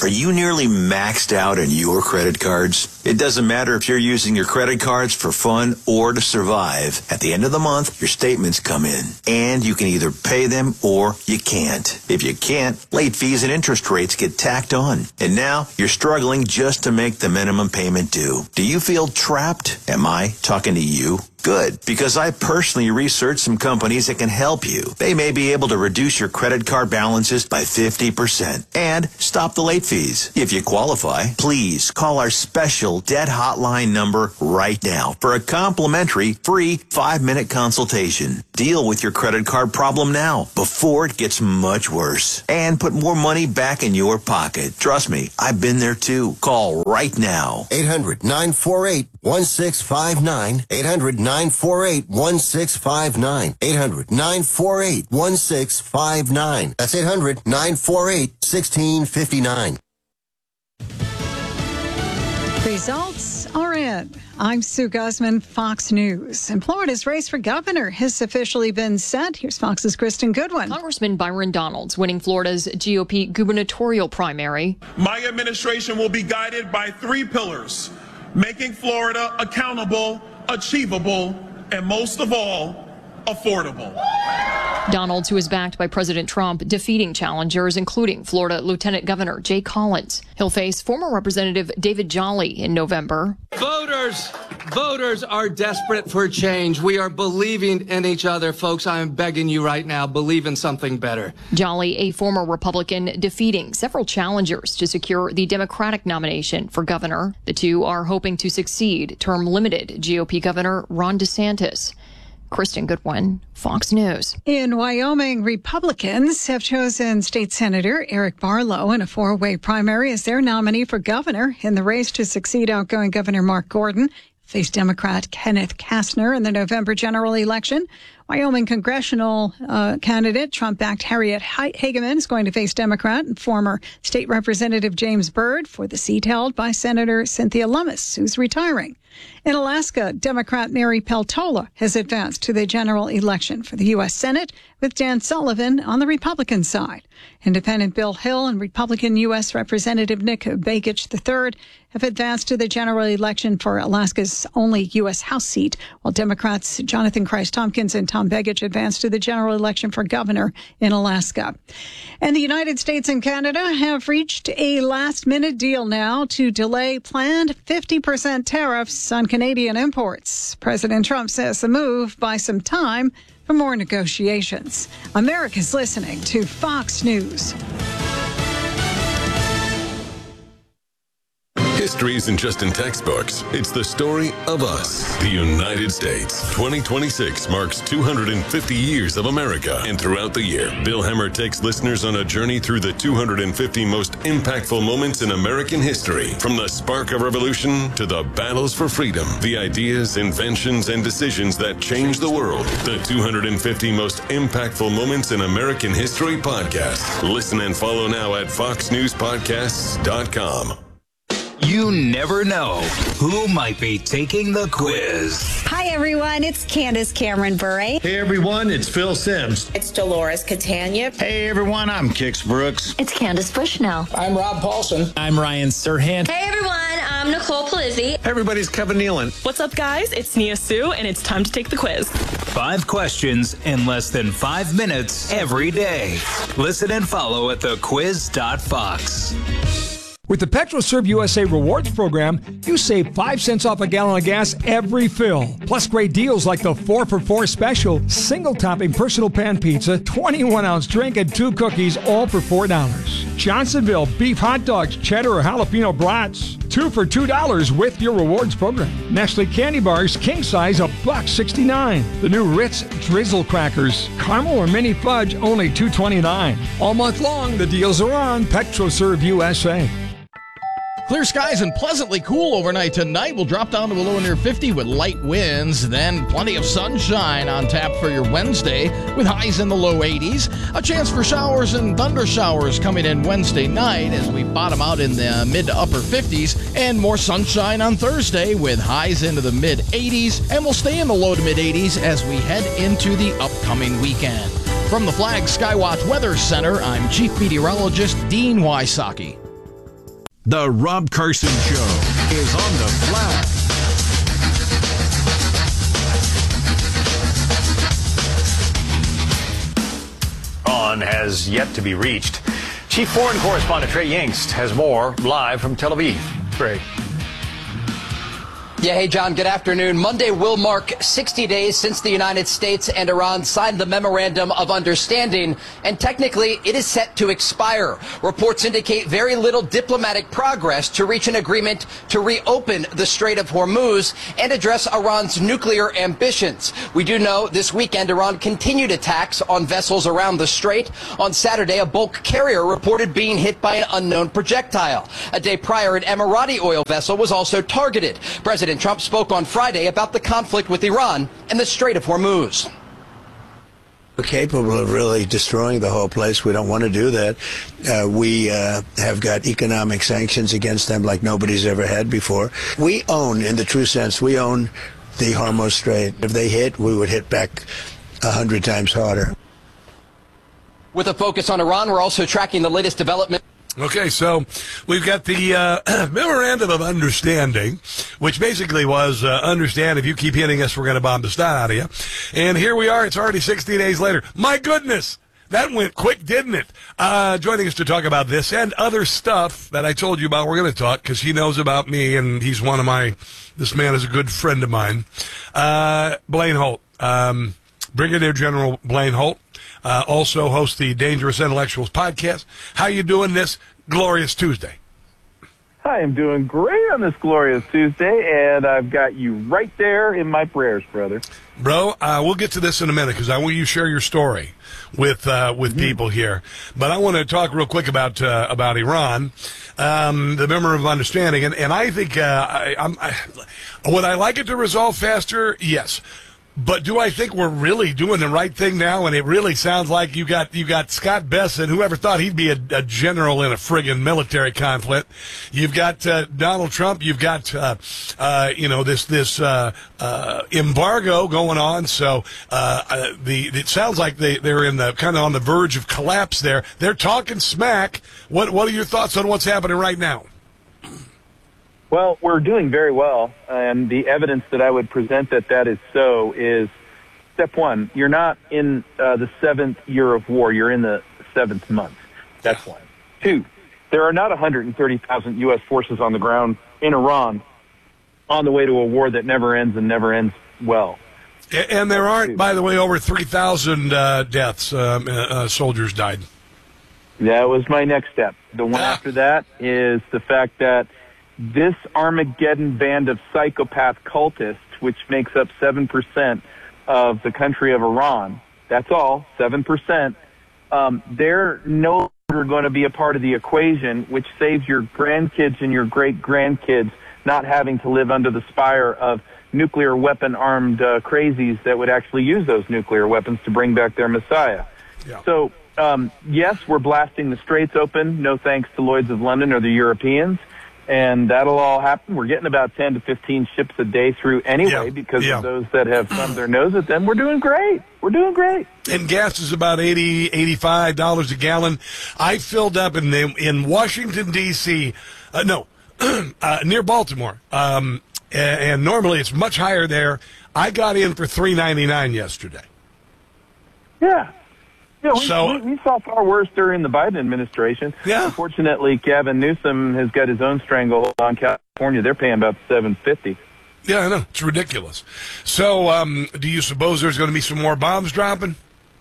Are you nearly maxed out on your credit cards? It doesn't matter if you're using your credit cards for fun or to survive. At the end of the month, your statements come in, and you can either pay them or you can't. If you can't, late fees and interest rates get tacked on. And now you're struggling just to make the minimum payment due. Do you feel trapped? Am I talking to you? Good, because I personally researched some companies that can help you. They may be able to reduce your credit card balances by 50% and stop the late fees. If you qualify, please call our special debt hotline number right now for a complimentary free 5-minute consultation. Deal with your credit card problem now before it gets much worse and put more money back in your pocket. Trust me, I've been there too. Call right now. 800-948-1659. 800-948-1659. 800-948-1659. That's 800-948-1659. Results are in. I'm Sue Guzman, Fox News. And Florida's race for governor has officially been set. Here's Fox's Kristen Goodwin. Congressman Byron Donalds winning Florida's GOP gubernatorial primary. My administration will be guided by 3 pillars: making Florida accountable, achievable, and most of all, affordable. Donalds, who is backed by President Trump, defeating challengers, including Florida Lieutenant Governor Jay Collins. He'll face former Representative David Jolly in November. Voters are desperate for change. We are believing in each other, folks. I am begging you right now, believe in something better. Jolly, a former Republican, defeating several challengers to secure the Democratic nomination for governor. The two are hoping to succeed term-limited GOP Governor Ron DeSantis. Kristen Goodwin, Fox News. In Wyoming, Republicans have chosen State Senator Eric Barlow in a 4-way primary as their nominee for governor in the race to succeed outgoing Governor Mark Gordon. Face Democrat Kenneth Kastner in the November general election. Wyoming congressional candidate, Trump-backed Harriet Hageman, is going to face Democrat and former state representative James Byrd for the seat held by Senator Cynthia Lummis, who's retiring. In Alaska, Democrat Mary Peltola has advanced to the general election for the U.S. Senate with Dan Sullivan on the Republican side. Independent Bill Hill and Republican U.S. Representative Nick Begich III have advanced to the general election for Alaska's only U.S. House seat, while Democrats Jonathan Christ-Tompkins and Tom Begich advanced to the general election for governor in Alaska. And the United States and Canada have reached a last-minute deal now to delay planned 50% tariffs on Canadian imports. President Trump says the move buys some time for more negotiations. America's listening to Fox News. History isn't just in textbooks. It's the story of us, the United States. 2026 marks 250 years of America. And throughout the year, Bill Hemmer takes listeners on a journey through the 250 most impactful moments in American history. From the spark of revolution to the battles for freedom, the ideas, inventions, and decisions that changed the world. The 250 most impactful moments in American history podcast. Listen and follow now at foxnewspodcasts.com. You never know who might be taking the quiz. Hi, everyone. It's Candace Cameron Bure. Hey, everyone. It's Phil Sims. It's Dolores Catania. Hey, everyone. I'm Kix Brooks. It's Candace Bushnell. I'm Rob Paulson. I'm Ryan Serhant. Hey, everyone. I'm Nicole Palizzi. Hey, everybody. It's Kevin Nealon. What's up, guys? It's Nia Sue, and it's time to take the quiz. 5 questions in less than 5 minutes every day. Listen and follow at thequiz.fox. With the PetroServe USA Rewards Program, you save 5 cents off a gallon of gas every fill. Plus great deals like the 4-for-4 special, single-topping personal pan pizza, 21-ounce drink, and 2 cookies, all for $4. Johnsonville beef hot dogs, cheddar or jalapeno brats, 2 for $2 with your rewards program. Nestle candy bars, king size, $1.69. The new Ritz Drizzle crackers, caramel or mini fudge, only $2.29. All month long, the deals are on PetroServe USA. Clear skies and pleasantly cool overnight tonight. We'll drop down to a low near 50 with light winds. Then plenty of sunshine on tap for your Wednesday with highs in the low 80s. A chance for showers and thunder showers coming in Wednesday night as we bottom out in the mid to upper 50s. And more sunshine on Thursday with highs into the mid 80s. And we'll stay in the low to mid 80s as we head into the upcoming weekend. From the Flag Skywatch Weather Center, I'm Chief Meteorologist Dean Wysocki. The Rob Carson Show is on the flag. Iran has yet to be reached. Chief Foreign Correspondent Trey Yingst has more live from Tel Aviv. Trey. Yeah, hey, John, good afternoon. Monday will mark 60 days since the United States and Iran signed the Memorandum of Understanding, and technically it is set to expire. Reports indicate very little diplomatic progress to reach an agreement to reopen the Strait of Hormuz and address Iran's nuclear ambitions. We do know this weekend Iran continued attacks on vessels around the strait. On Saturday, a bulk carrier reported being hit by an unknown projectile. A day prior, an Emirati oil vessel was also targeted. President Trump spoke on Friday about the conflict with Iran and the Strait of Hormuz. We're capable of really destroying the whole place. We don't want to do that. We have got economic sanctions against them like nobody's ever had before. We own, in the true sense, we own the Hormuz Strait. If they hit, we would hit back 100 times harder. With a focus on Iran, we're also tracking the latest development. Okay, so we've got the Memorandum of Understanding, which basically was understand if you keep hitting us, we're going to bomb the snot out of you. And here we are. It's already 60 days later. My goodness, that went quick, didn't it? Joining us to talk about this and other stuff that I told you about, we're going to talk because he knows about me and he's one of my, this man is a good friend of mine. Blaine Holt, Brigadier General Blaine Holt. Also hosts the Dangerous Intellectuals podcast. How you doing this glorious Tuesday? I am doing great on this glorious Tuesday, and I've got you right there in my prayers, brother. Bro, we'll get to this in a minute because I want you to share your story with people here. But I want to talk real quick about Iran, the Memorandum of Understanding, and I think would I like it to resolve faster? Yes. But do I think we're really doing the right thing now? And it really sounds like you got Scott Bessent, whoever thought he'd be a general in a friggin' military conflict. You've got Donald Trump. You've got this embargo going on. So it sounds like they're in the kind of on the verge of collapse there. They're talking smack. What are your thoughts on what's happening right now? Well, we're doing very well, and the evidence that I would present that is so is, step one, you're not in the 7th year of war, you're in the 7th month. That's one. Two, there are not 130,000 U.S. forces on the ground in Iran on the way to a war that never ends and never ends well. And there aren't, by the way, over 3,000 deaths, soldiers died. That was my next step. The one after that is the fact that this Armageddon band of psychopath cultists, which makes up 7% of the country of Iran, that's all, 7%, they're no longer going to be a part of the equation, which saves your grandkids and your great-grandkids not having to live under the spire of nuclear weapon-armed crazies that would actually use those nuclear weapons to bring back their Messiah. Yeah. So, yes, we're blasting the straits open, no thanks to Lloyd's of London or the Europeans. And that'll all happen. We're getting about 10 to 15 ships a day through anyway because of those that have thumbed their nose at them. We're doing great. We're doing great. And gas is about $80, $85 a gallon. I filled up in Washington, D.C., near Baltimore. And normally it's much higher there. I got in for $3.99 yesterday. Yeah. Yeah, we saw far worse during the Biden administration. Yeah. Unfortunately, Gavin Newsom has got his own stranglehold on California. They're paying about $7.50. Yeah, I know. It's ridiculous. So, do you suppose there's going to be some more bombs dropping?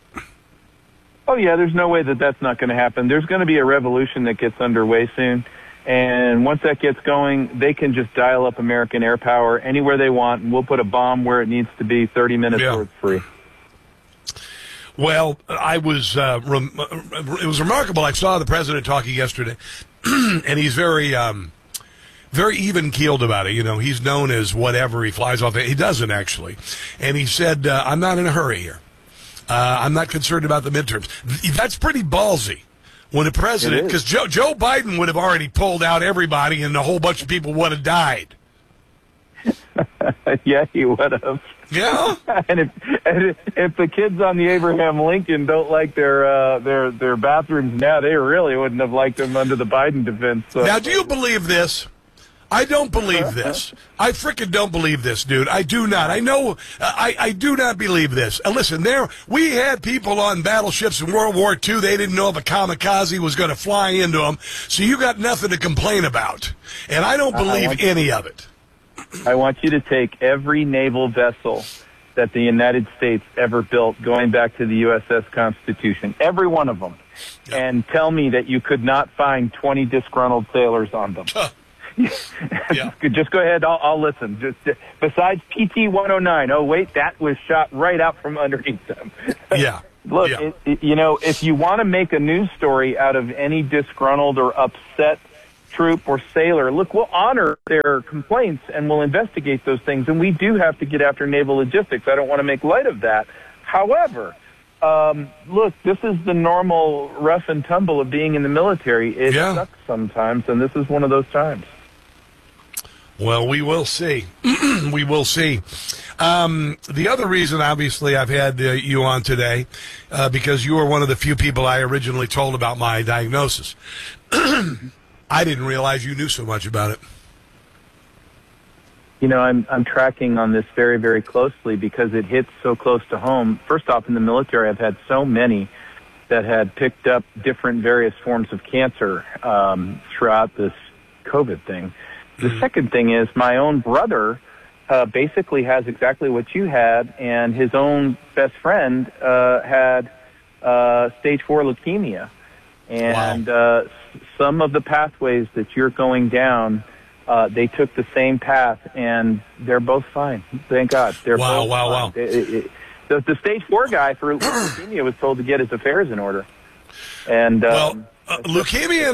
Oh, yeah, there's no way that that's not going to happen. There's going to be a revolution that gets underway soon. And once that gets going, they can just dial up American air power anywhere they want, and we'll put a bomb where it needs to be 30 minutes where it's free. Well, it was remarkable. I saw the president talking yesterday, and he's very even-keeled about it. You know, he's known as whatever. He flies off. He doesn't, actually. And he said, I'm not in a hurry here. I'm not concerned about the midterms. That's pretty ballsy. When the president, because Joe Biden would have already pulled out everybody and a whole bunch of people would have died. Yeah, he would have. Yeah. and if the kids on the Abraham Lincoln don't like their bathrooms now, they really wouldn't have liked them under the Biden defense. So. Now, do you believe this? I don't believe this. I frickin' don't believe this, dude. I do not. I know. I do not believe this. Listen, we had people on battleships in World War II. They didn't know if a kamikaze was going to fly into them. So you got nothing to complain about. And I don't believe any of it. I want you to take every naval vessel that the United States ever built, going back to the USS Constitution, every one of them, and tell me that you could not find 20 disgruntled sailors on them. Just go ahead. I'll listen. Just besides PT-109. Oh, wait, that was shot right out from underneath them. Yeah. Look, if you want to make a news story out of any disgruntled or upset troop or sailor, look, we'll honor their complaints and we'll investigate those things. And we do have to get after naval logistics. I don't want to make light of that. However, look, this is the normal rough and tumble of being in the military. It sucks sometimes, and this is one of those times. Well, we will see. We will see. The other reason, obviously, I've had you on today, because you were one of the few people I originally told about my diagnosis. I didn't realize you knew so much about it. You know, I'm tracking on this very, very closely because it hits so close to home. First off, in the military, I've had so many that had picked up different various forms of cancer throughout this COVID thing. The second thing is my own brother basically has exactly what you had, and his own best friend had stage 4 leukemia. And some of the pathways that you're going down, they took the same path, and they're both fine. Thank God. They're both fine. The stage 4 guy for leukemia was told to get his affairs in order. And leukemia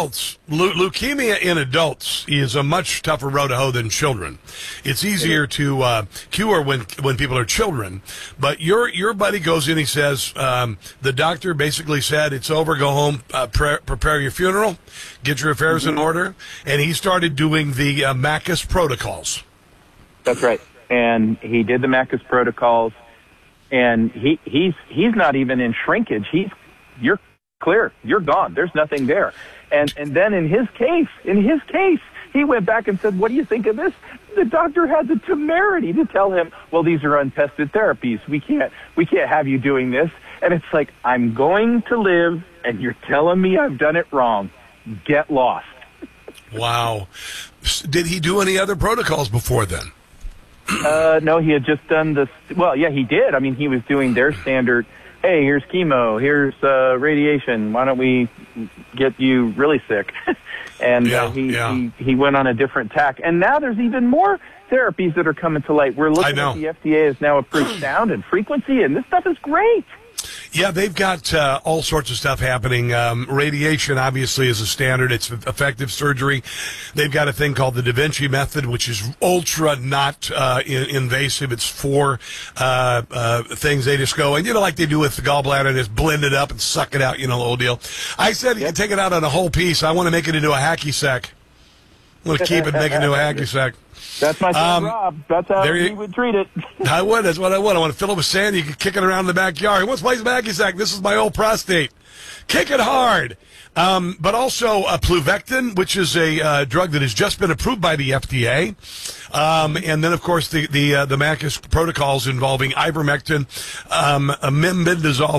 in adults is a much tougher road to hoe than children. It's easier to cure when people are children. But your buddy goes in, he says, the doctor basically said, it's over, go home, prepare your funeral, get your affairs in order. And he started doing the MACUS protocols. That's right. And he did the MACUS protocols. And he's not even in shrinkage. You're clear. You're gone. There's nothing there. And then in his case, he went back and said, what do you think of this? The doctor had the temerity to tell him, well, these are untested therapies. We can't have you doing this. And it's like, I'm going to live, and you're telling me I've done it wrong. Get lost. Wow. Did he do any other protocols before then? No, he had just done this. Well, yeah, he did. I mean, he was doing their standard, hey, here's chemo, here's radiation, why don't we get you really sick? And he went on a different tack. And now there's even more therapies that are coming to light. We're looking at the FDA has now approved sound and frequency, and this stuff is great. Yeah, they've got all sorts of stuff happening. Radiation, obviously, is a standard. It's effective surgery. They've got a thing called the Da Vinci method, which is ultra not invasive. It's 4 things. They just go, and like they do with the gallbladder, just blend it up and suck it out, the whole deal. I said you can take it out on a whole piece. I want to make it into a hacky sack. I'm going to keep it, make it into a hacky sack. That's my son, Rob. That's how he would treat it. I would. That's what I would. I want to fill it with sand. You can kick it around in the backyard. Who wants to play some hacky sack? This is my old prostate. Kick it hard. But also Pluvectin, which is a drug that has just been approved by the FDA. And then, of course, the MACUS protocols involving ivermectin, mebendazole,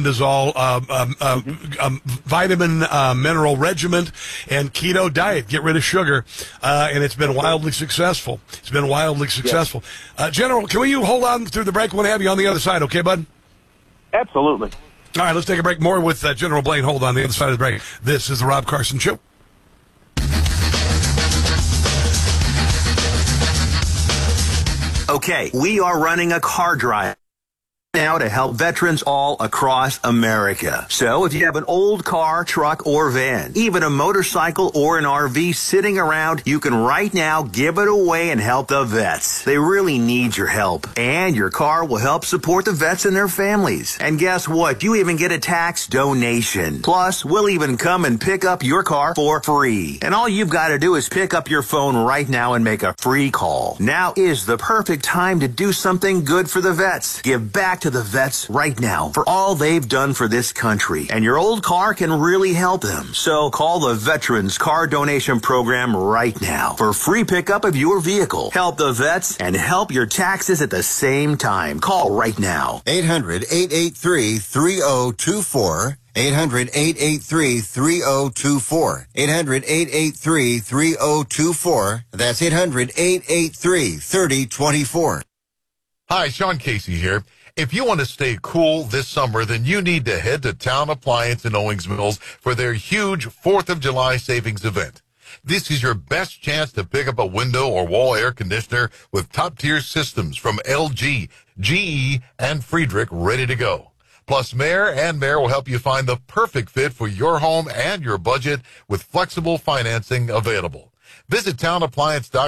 fembendazole, vitamin mineral regimen, and keto diet. Get rid of sugar. And it's been wildly successful. General, can you hold on through the break? I want to have you on the other side, okay, bud? Absolutely. All right, let's take a break. More with General Blaine Hold on the other side of the break. This is the Rob Carson Show. Okay, we are running a car drive. now to help veterans all across America. So if you have an old car, truck, or van, even a motorcycle or an RV sitting around, you can right now give it away and help the vets. They really need your help. And your car will help support the vets and their families. And guess what? You even get a tax donation. Plus, we'll even come and pick up your car for free. And all you've got to do is pick up your phone right now and make a free call. Now is the perfect time to do something good for the vets. Give back to the vets right now for all they've done for this country. And your old car can really help them. So call the Veterans Car Donation Program right now for free pickup of your vehicle. Help the vets and help your taxes at the same time. Call right now. 800-883-3024. 800-883-3024. 800-883-3024. That's 800-883-3024. Hi, Sean Casey here. If you want to stay cool this summer, then you need to head to Town Appliance in Owings Mills for their huge 4th of July savings event. This is your best chance to pick up a window or wall air conditioner with top-tier systems from LG, GE, and Friedrich ready to go. Plus, Mayor and Mayor will help you find the perfect fit for your home and your budget with flexible financing available. Visit townappliance.com